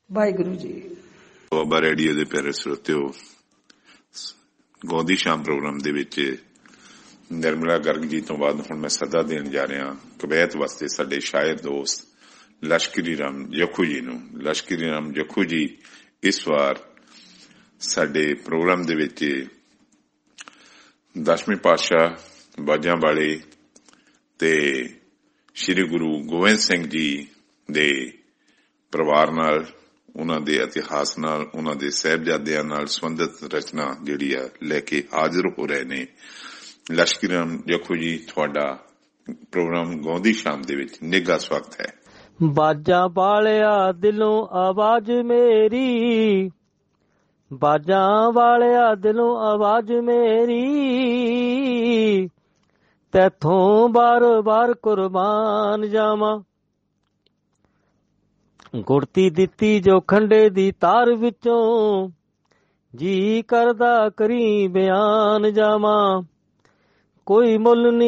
ਵਾਹਿਗੁਰੂ ਜੀ। ਬਾਬਾ radio ਦੇ ਪਿਆਰੇ ਸਰੋਤਿਓ, ਗਾਉਂਦੀ ਸ਼ਾਮ ਪ੍ਰੋਗਰਾਮ ਦੇ ਵਿੱਚ ਨਿਰਮਲਾ ਗਰਗ ਜੀ ਤੋਂ ਬਾਅਦ ਹੁਣ ਮੈਂ ਸੱਦਾ ਦੇਣ ਜਾ ਰਿਹਾ ਕਵੈਤ ਵਾਸਤੇ ਸਾਡੇ ਸ਼ਾਇਰ ਦੋਸਤ ਲਸ਼ਕਰੀ ਰਾਮ ਜੱਖੂ ਜੀ ਨੂੰ। ਲਸ਼ਕਰੀ ਰਾਮ ਜੱਖੂ ਜੀ ਇਸ ਵਾਰ ਸਾਡੇ ਪ੍ਰੋਗਰਾਮ ਦੇ ਵਿੱਚ 10ਵੇਂ ਪਾਤਸ਼ਾਹ ਬਾਜਾਂ ਵਾਲੇ ਤੇ ਸ਼੍ਰੀ ਗੁਰੂ ਗੋਬਿੰਦ ਸਿੰਘ ਜੀ ਦੇ ਪਰਿਵਾਰ ਨਾਲ, ਉਹਨਾਂ ਦੇ ਇਤਿਹਾਸ ਨਾਲ, ਉਹਨਾਂ ਦੇ ਸਾਹਿਬਜ਼ਾਦਿਆਂ ਨਾਲ ਸੰਬੰਧਿਤ ਰਚਨਾ ਜਿਹੜੀ ਆ ਲੈ ਕੇ ਹਾਜ਼ਰ ਹੋ ਰਹੇ ਨੇ। ਲਸ਼ਕਰੀ ਰਾਮ ਜੱਖੂ ਜੀ, ਤੁਹਾਡਾ ਪ੍ਰੋਗਰਾਮ ਗਾਉਂਦੀ ਸ਼ਾਮ ਦੇ ਵਿੱਚ ਨਿੱਘਾ ਸਵਾਗਤ ਹੈ। ਬਾਜਾਂ ਵਾਲਿਆ ਦਿਲੋਂ ਆਵਾਜ਼ ਮੇਰੀ, ਬਾਜਾਂ ਵਾਲਿਆ ਦਿਲੋਂ ਆਵਾਜ਼ ਮੇਰੀ, ਤੈਥੋਂ ਬਾਰ-ਬਾਰ ਕੁਰਬਾਨ ਜਾਵਾਂ। ਗੁੜਤੀ ਦਿੱਤੀ ਜੋ ਖੰਡੇ ਦੀ ਤਾਰ ਵਿੱਚੋਂ, ਜੀ ਕਰਦਾ ਕਰੀ ਬਿਆਨ ਜਾਵਾਂ। ਕੋਈ ਮੁੱਲ ਨੀ